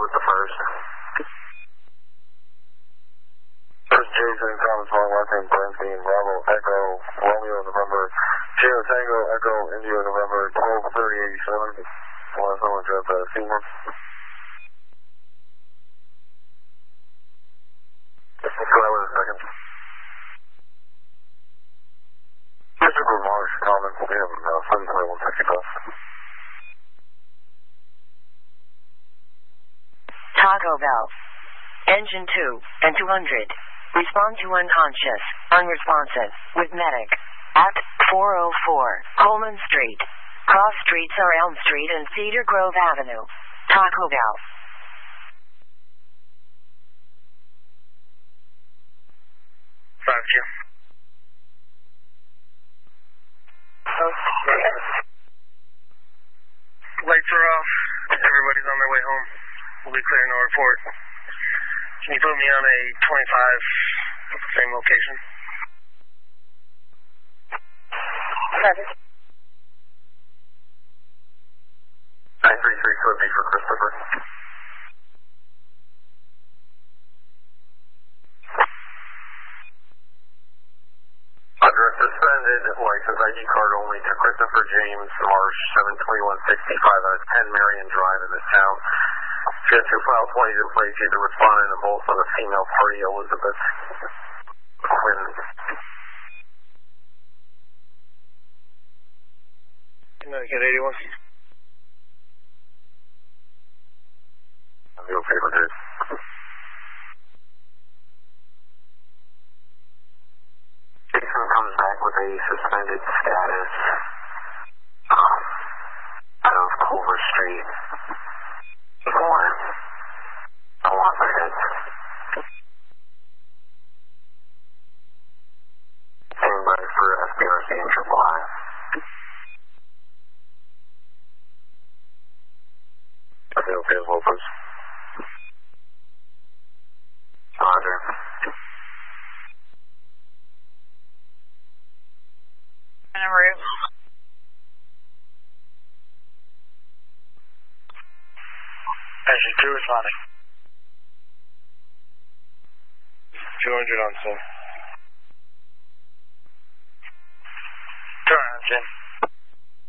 with the first. First Jason, Thomas Long, last name Bernstein, Bravo, Echo, Romeo, November, Kilo Tango, Echo, Indio, November, 12:30:87. Want someone to drop Seymour? Let's go out with a second. Mr. Marsh, Common, we have 72160 bus. Taco Bell. Engine 2 and 200. Respond to unconscious, unresponsive, with medic. At 404 Coleman Street. Cross streets are Elm Street and Cedar Grove Avenue. Taco Bell. Roger. Lights are off. Everybody's on their way home. We'll be clearing the report. Can you put me on a 25 at the same location? Roger. 933 Slippy for Christopher. Address suspended, license ID card only to Christopher James Marsh, 72165 out of 10 Marion Drive in this town. If you have two file 20s in place, you either responded to both on the female party, Elizabeth Quinn. Connecticut 81. I'll be okay for this. Jason comes back with a suspended status out of Culver Street. I want my head. Anybody for SPRC and Triple I. Are they okay as well, please? Roger. Route. Actually, 2 responding. 200 on scene. Turn around, Jim.